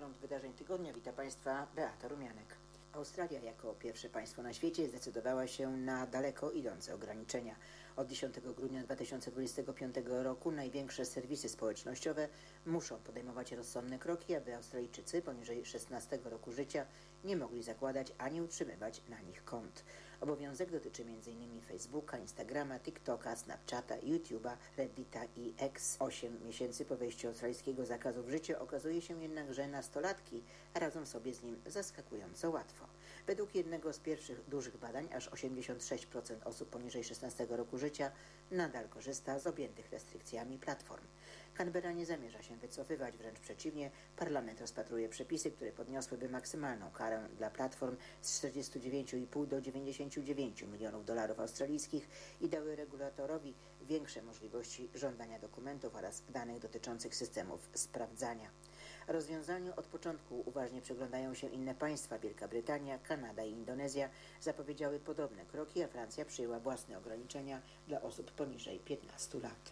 Przegląd wydarzeń tygodnia wita Państwa Beata Rumianek. Australia jako pierwsze państwo na świecie zdecydowała się na daleko idące ograniczenia. Od 10 grudnia 2025 roku największe serwisy społecznościowe muszą podejmować rozsądne kroki, aby Australijczycy poniżej 16 roku życia nie mogli zakładać ani utrzymywać na nich kont. Obowiązek dotyczy m.in. Facebooka, Instagrama, TikToka, Snapchata, YouTube'a, Reddita i X. 8 miesięcy po wejściu australijskiego zakazu w życie okazuje się jednak, że nastolatki radzą sobie z nim zaskakująco łatwo. Według jednego z pierwszych dużych badań aż 86% osób poniżej 16 roku życia nadal korzysta z objętych restrykcjami platform. Canberra nie zamierza się wycofywać, wręcz przeciwnie, parlament rozpatruje przepisy, które podniosłyby maksymalną karę dla platform z 49,5 do 99 milionów dolarów australijskich i dały regulatorowi większe możliwości żądania dokumentów oraz danych dotyczących systemów sprawdzania. Rozwiązaniu od początku uważnie przyglądają się inne państwa. Wielka Brytania, Kanada i Indonezja zapowiedziały podobne kroki, a Francja przyjęła własne ograniczenia dla osób poniżej 15 lat.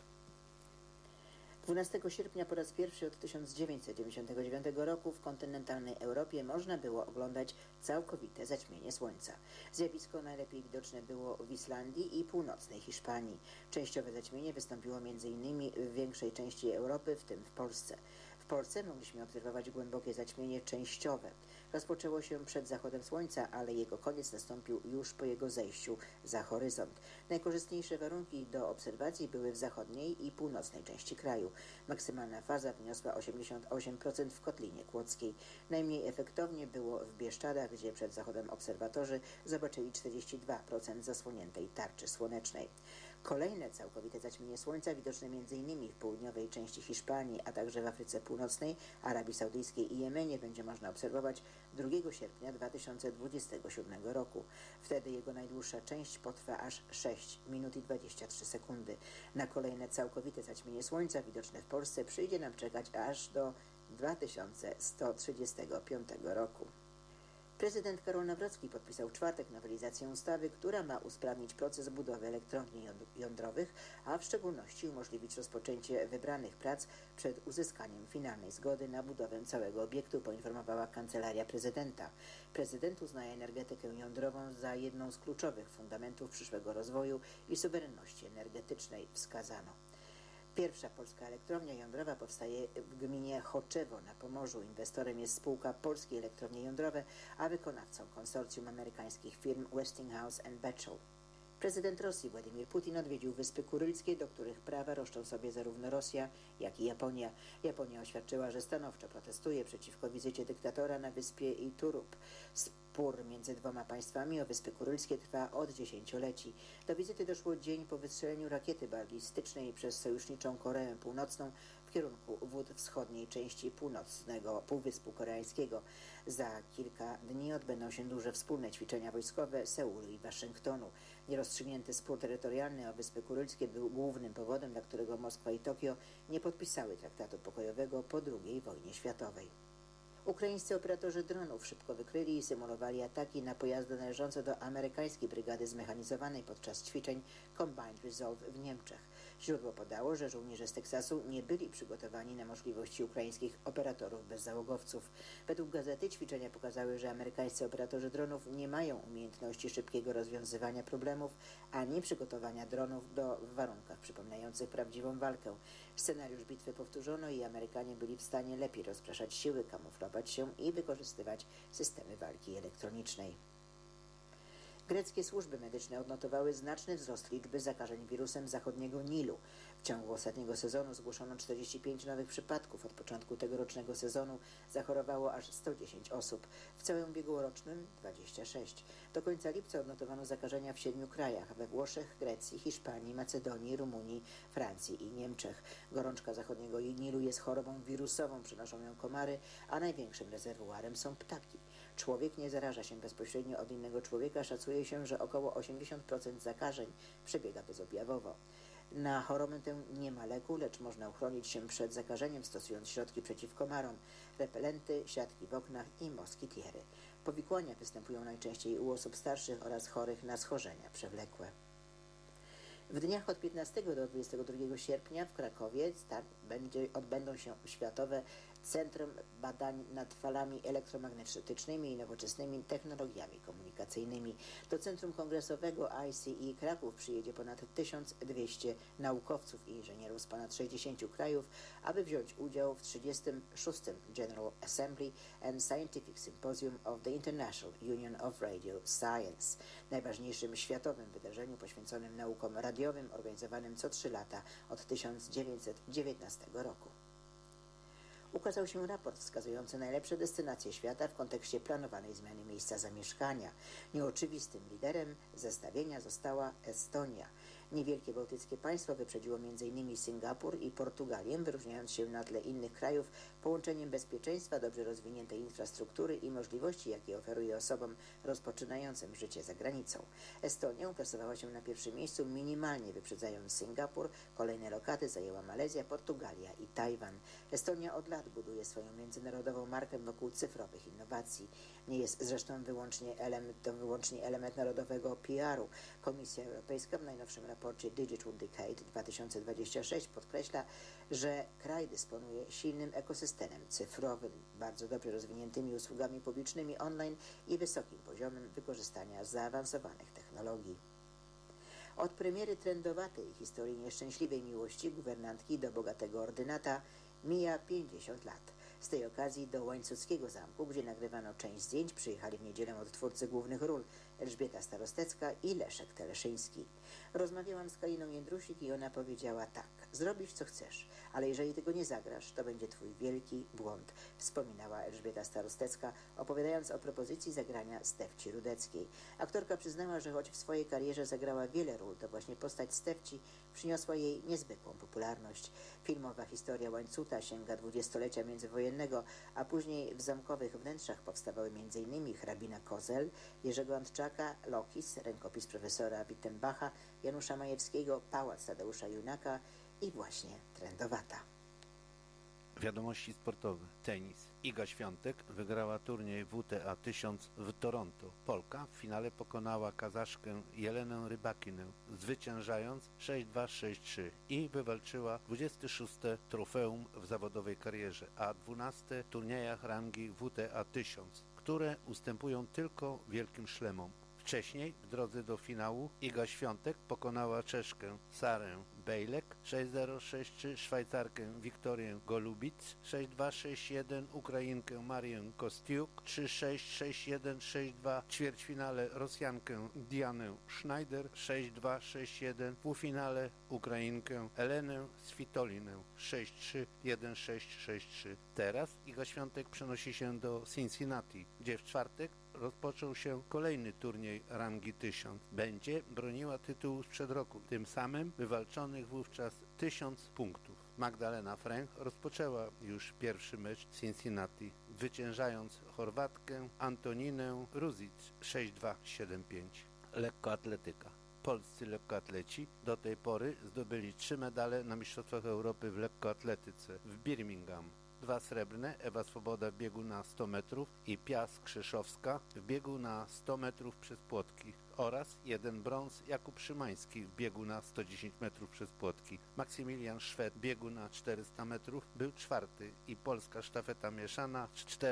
12 sierpnia po raz pierwszy od 1999 roku w kontynentalnej Europie można było oglądać całkowite zaćmienie słońca. Zjawisko najlepiej widoczne było w Islandii i północnej Hiszpanii. Częściowe zaćmienie wystąpiło m.in. w większej części Europy, w tym w Polsce. W Polsce mogliśmy obserwować głębokie zaćmienie częściowe. Rozpoczęło się przed zachodem słońca, ale jego koniec nastąpił już po jego zejściu za horyzont. Najkorzystniejsze warunki do obserwacji były w zachodniej i północnej części kraju. Maksymalna faza wyniosła 88% w Kotlinie Kłodzkiej. Najmniej efektownie było w Bieszczadach, gdzie przed zachodem obserwatorzy zobaczyli 42% zasłoniętej tarczy słonecznej. Kolejne całkowite zaćmienie słońca widoczne m.in. w południowej części Hiszpanii, a także w Afryce Północnej, Arabii Saudyjskiej i Jemenie będzie można obserwować 2 sierpnia 2027 roku. Wtedy jego najdłuższa część potrwa aż 6 minut i 23 sekundy. Na kolejne całkowite zaćmienie słońca widoczne w Polsce przyjdzie nam czekać aż do 2135 roku. Prezydent Karol Nawrocki podpisał w czwartek nowelizację ustawy, która ma usprawnić proces budowy elektrowni jądrowych, a w szczególności umożliwić rozpoczęcie wybranych prac przed uzyskaniem finalnej zgody na budowę całego obiektu, poinformowała Kancelaria Prezydenta. Prezydent uznaje energetykę jądrową za jedną z kluczowych fundamentów przyszłego rozwoju i suwerenności energetycznej, wskazano. Pierwsza polska elektrownia jądrowa powstaje w gminie Choczewo na Pomorzu. Inwestorem jest spółka Polskie Elektrownie Jądrowe, a wykonawcą konsorcjum amerykańskich firm Westinghouse and Bechtel. Prezydent Rosji Władimir Putin odwiedził Wyspy Kurylskie, do których prawa roszczą sobie zarówno Rosja, jak i Japonia. Japonia oświadczyła, że stanowczo protestuje przeciwko wizycie dyktatora na wyspie Iturup. Spór między dwoma państwami o Wyspy Kurylskie trwa od dziesięcioleci. Do wizyty doszło dzień po wystrzeleniu rakiety balistycznej przez sojuszniczą Koreę Północną w kierunku wód wschodniej części północnego Półwyspu Koreańskiego. Za kilka dni odbędą się duże wspólne ćwiczenia wojskowe Seulu i Waszyngtonu. Nierozstrzygnięty spór terytorialny o Wyspy Kurylskie był głównym powodem, dla którego Moskwa i Tokio nie podpisały traktatu pokojowego po II wojnie światowej. Ukraińscy operatorzy dronów szybko wykryli i symulowali ataki na pojazdy należące do amerykańskiej brygady zmechanizowanej podczas ćwiczeń Combined Resolve w Niemczech. Źródło podało, że żołnierze z Teksasu nie byli przygotowani na możliwości ukraińskich operatorów bezzałogowców. Według gazety ćwiczenia pokazały, że amerykańscy operatorzy dronów nie mają umiejętności szybkiego rozwiązywania problemów ani przygotowania dronów do warunkach przypominających prawdziwą walkę. Scenariusz bitwy powtórzono i Amerykanie byli w stanie lepiej rozpraszać siły, kamuflować się i wykorzystywać systemy walki elektronicznej. Greckie służby medyczne odnotowały znaczny wzrost liczby zakażeń wirusem zachodniego Nilu. W ciągu ostatniego sezonu zgłoszono 45 nowych przypadków. Od początku tegorocznego sezonu zachorowało aż 110 osób. W całym ubiegłorocznym 26. Do końca lipca odnotowano zakażenia w 7 krajach: we Włoszech, Grecji, Hiszpanii, Macedonii, Rumunii, Francji i Niemczech. Gorączka zachodniego Nilu jest chorobą wirusową, przenoszą ją komary, a największym rezerwuarem są ptaki. Człowiek nie zaraża się bezpośrednio od innego człowieka. Szacuje się, że około 80% zakażeń przebiega bezobjawowo. Na chorobę tę nie ma leku, lecz można uchronić się przed zakażeniem, stosując środki przeciw komarom, repelenty, siatki w oknach i moskitiery. Powikłania występują najczęściej u osób starszych oraz chorych na schorzenia przewlekłe. W dniach od 15 do 22 sierpnia w Krakowie odbędą się Światowe Centrum Badań nad Falami Elektromagnetycznymi i nowoczesnymi technologiami komunikacyjnymi. Do Centrum Kongresowego ICE Kraków przyjedzie ponad 1200 naukowców i inżynierów z ponad 60 krajów, aby wziąć udział w 36. General Assembly and Scientific Symposium of the International Union of Radio Science, najważniejszym światowym wydarzeniu poświęconym naukom radiowym, organizowanym co 3 lata od 1919 roku. Ukazał się raport wskazujący najlepsze destynacje świata w kontekście planowanej zmiany miejsca zamieszkania. Nieoczywistym liderem zestawienia została Estonia. Niewielkie bałtyckie państwo wyprzedziło m.in. Singapur i Portugalię, wyróżniając się na tle innych krajów połączeniem bezpieczeństwa, dobrze rozwiniętej infrastruktury i możliwości, jakie oferuje osobom rozpoczynającym życie za granicą. Estonia uplasowała się na pierwszym miejscu, minimalnie wyprzedzając Singapur. Kolejne lokaty zajęła Malezja, Portugalia i Tajwan. Estonia od lat buduje swoją międzynarodową markę wokół cyfrowych innowacji. Nie jest zresztą wyłącznie element narodowego PR-u. Komisja Europejska w najnowszym raporcie Digital Decade 2026 podkreśla, że kraj dysponuje silnym ekosystemem cyfrowym, bardzo dobrze rozwiniętymi usługami publicznymi online i wysokim poziomem wykorzystania zaawansowanych technologii. Od premiery trendowatej historii nieszczęśliwej miłości guwernantki do bogatego ordynata mija 50 lat. Z tej okazji do Łańcuckiego Zamku, gdzie nagrywano część zdjęć, przyjechali w niedzielę odtwórcy głównych ról Elżbieta Starostecka i Leszek Teleszyński. Rozmawiałam z Kaliną Jędrusik i ona powiedziała tak: zrobisz co chcesz, ale jeżeli tego nie zagrasz, to będzie twój wielki błąd, wspominała Elżbieta Starostecka, opowiadając o propozycji zagrania Stefci Rudeckiej. Aktorka przyznała, że choć w swojej karierze zagrała wiele ról, to właśnie postać Stefci przyniosła jej niezwykłą popularność. Filmowa historia Łańcuta sięga dwudziestolecia międzywojennego, a później w zamkowych wnętrzach powstawały m.in. Hrabina Kozel, Jerzego Antczaka, Lokis, rękopis profesora Wittenbacha, Janusza Majewskiego, Pałac Tadeusza Junaka i właśnie Trendowata. Wiadomości sportowe. Tenis. Iga Świątek wygrała turniej WTA 1000 w Toronto. Polka w finale pokonała Kazaszkę Jelenę Rybakinę, zwyciężając 6-2-6-3 i wywalczyła 26. trofeum w zawodowej karierze, a 12. turniejach rangi WTA 1000, które ustępują tylko wielkim szlemom. Wcześniej, w drodze do finału, Iga Świątek pokonała Czeszkę Sarę Bejlek 6-0, 6-3, Szwajcarkę Wiktorię Golubic 6-2, 6-1, Ukrainkę Marię Kostiuk 3-6, 6-1, 6-2, w ćwierćfinale Rosjankę Dianę Schneider 6-2, 6-1, w półfinale Ukrainkę Elenę Svitolinę 6-3, 1-6, 6-3. Teraz Iga Świątek przenosi się do Cincinnati, gdzie w czwartek rozpoczął się kolejny turniej rangi 1000. Będzie broniła tytułu sprzed roku, tym samym wywalczonych wówczas 1000 punktów. Magdalena Fręch rozpoczęła już pierwszy mecz w Cincinnati, zwyciężając Chorwatkę Antoninę Ruzic 6-2, 7-5. Lekkoatletyka. Polscy lekkoatleci do tej pory zdobyli 3 medale na Mistrzostwach Europy w lekkoatletyce w Birmingham. 2 srebrne, Ewa Swoboda w biegu na 100 metrów i Pia Skrzyszowska w biegu na 100 metrów przez płotki oraz 1 brąz, Jakub Szymański w biegu na 110 metrów przez płotki. Maksymilian Szwed w biegu na 400 metrów był 4. i polska sztafeta mieszana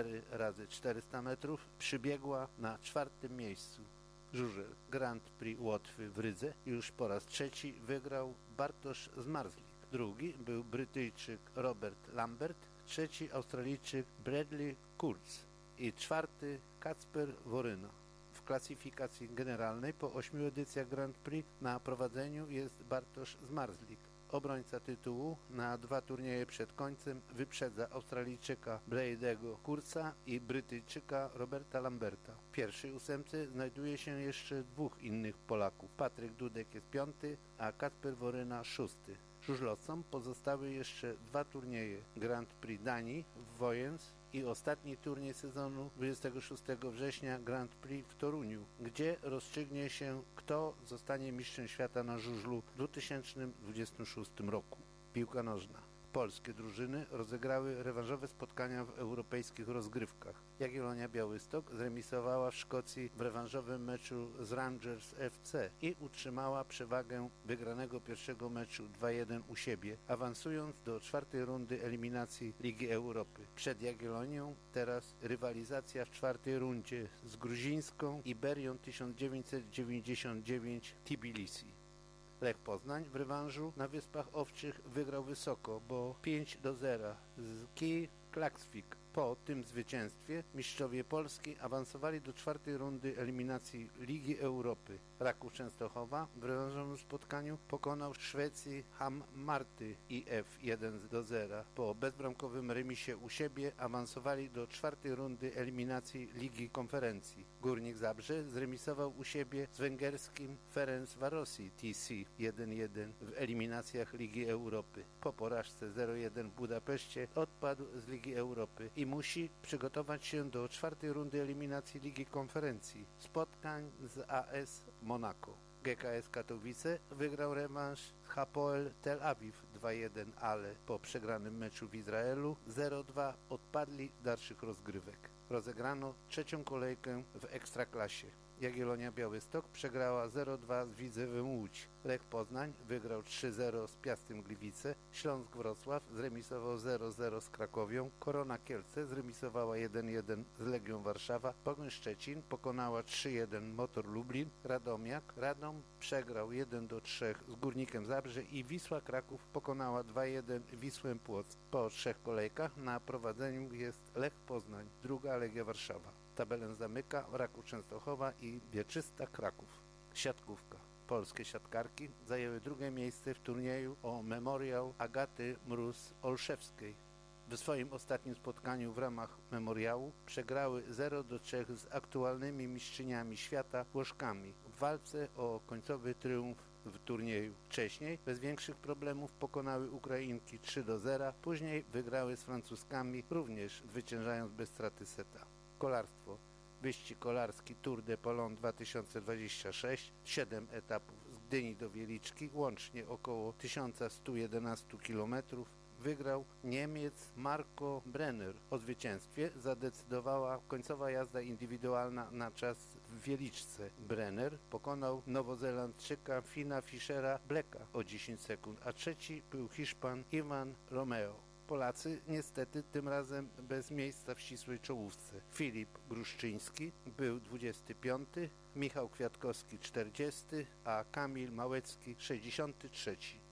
4x400 metrów przybiegła na 4. miejscu. Żużel Grand Prix Łotwy w Rydze już po raz 3 wygrał Bartosz Zmarzlik. Drugi był Brytyjczyk Robert Lambert, 3. Australijczyk Bradley Kurz i 4. Kacper Woryna. W klasyfikacji generalnej po 8 edycjach Grand Prix na prowadzeniu jest Bartosz Zmarzlik. Obrońca tytułu na 2 turnieje przed końcem wyprzedza Australijczyka Brady'ego Kurza i Brytyjczyka Roberta Lamberta. W pierwszej 8 znajduje się jeszcze 2 innych Polaków. Patryk Dudek jest 5., a Kacper Woryna 6. Żużlowcom pozostały jeszcze 2 turnieje Grand Prix Danii w Wojens i ostatni turniej sezonu 26 września Grand Prix w Toruniu, gdzie rozstrzygnie się, kto zostanie mistrzem świata na żużlu w 2026 roku. Piłka nożna. Polskie drużyny rozegrały rewanżowe spotkania w europejskich rozgrywkach. Jagiellonia Białystok zremisowała w Szkocji w rewanżowym meczu z Rangers FC i utrzymała przewagę wygranego pierwszego meczu 2-1 u siebie, awansując do czwartej rundy eliminacji Ligi Europy. Przed Jagiellonią teraz rywalizacja w czwartej rundzie z gruzińską Iberią 1999 Tbilisi. Lech Poznań w rewanżu na Wyspach Owczych wygrał wysoko, bo 5-0 z Kij Klaksvik. Po tym zwycięstwie mistrzowie Polski awansowali do czwartej rundy eliminacji Ligi Europy. Raków Częstochowa w rewanżowym spotkaniu pokonał Szwecji Ham Marty IF 1-0. Po bezbramkowym remisie u siebie awansowali do czwartej rundy eliminacji Ligi Konferencji. Górnik Zabrze zremisował u siebie z węgierskim Ferencvarosi TC 1-1 w eliminacjach Ligi Europy. Po porażce 0-1 w Budapeszcie odpadł z Ligi Europy i musi przygotować się do czwartej rundy eliminacji Ligi Konferencji spotkań z AS Monaco. GKS Katowice wygrał rewanż z Hapoel Tel Awiw 2-1, ale po przegranym meczu w Izraelu 0-2 odpadli z dalszych rozgrywek. Rozegrano trzecią kolejkę w Ekstraklasie. Jagiellonia Białystok przegrała 0-2 z Widzewem Łódź. Lech Poznań wygrał 3-0 z Piastem Gliwice. Śląsk Wrocław zremisował 0-0 z Krakowią. Korona Kielce zremisowała 1-1 z Legią Warszawa. Pogoń Szczecin pokonała 3-1 Motor Lublin. Radom przegrał 1-3 z Górnikiem Zabrze i Wisła Kraków pokonała 2-1 Wisłę Płock. Po trzech kolejkach na prowadzeniu jest Lech Poznań, druga Legia Warszawa. Tabelę zamyka Raków Częstochowa i Wieczysta Kraków. Siatkówka. Polskie siatkarki zajęły drugie miejsce w turnieju o memoriał Agaty Mróz-Olszewskiej. W swoim ostatnim spotkaniu w ramach memoriału przegrały 0-3 z aktualnymi mistrzyniami świata Włoszkami w walce o końcowy triumf w turnieju. Wcześniej bez większych problemów pokonały Ukrainki 3-0, później wygrały z Francuskami, również zwyciężając bez straty seta. Kolarstwo. Wyścig kolarski Tour de Pologne 2026, 7 etapów z Gdyni do Wieliczki, łącznie około 1111 km. Wygrał Niemiec Marco Brenner. O zwycięstwie zadecydowała końcowa jazda indywidualna na czas w Wieliczce. Brenner pokonał Nowozelandczyka Fina Fischera Blacka o 10 sekund, a trzeci był Hiszpan Ivan Romeo. Polacy niestety tym razem bez miejsca w ścisłej czołówce. Filip Gruszczyński był 25, Michał Kwiatkowski 40, a Kamil Małecki 63.